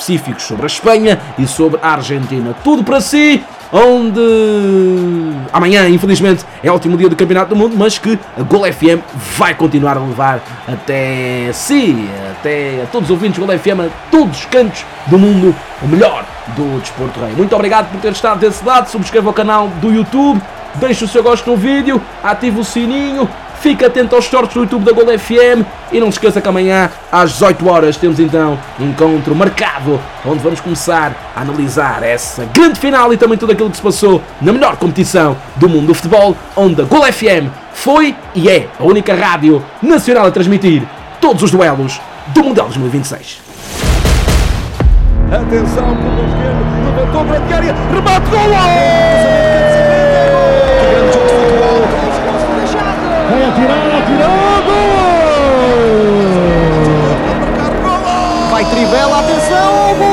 específicos sobre a Espanha e sobre a Argentina. Tudo para si, onde amanhã, infelizmente, é o último dia do Campeonato do Mundo, mas que a Gol FM vai continuar a levar até si, até a todos os ouvintes do Gol FM, a todos os cantos do mundo, o melhor do desporto rei. Muito obrigado por ter estado desse lado. Subscreva o canal do YouTube, deixe o seu gosto no vídeo, ative o sininho, fique atento aos shorts do YouTube da Gol FM e não se esqueça que amanhã às 18 horas temos então encontro marcado, onde vamos começar a analisar essa grande final e também tudo aquilo que se passou na melhor competição do mundo do futebol, onde a Gol FM foi e é a única rádio nacional a transmitir todos os duelos do Mundial 2026. Atenção, por o esquerdo, levantou para a área, remate, golo! Vai atirar, gol! Vai Trivela, atenção,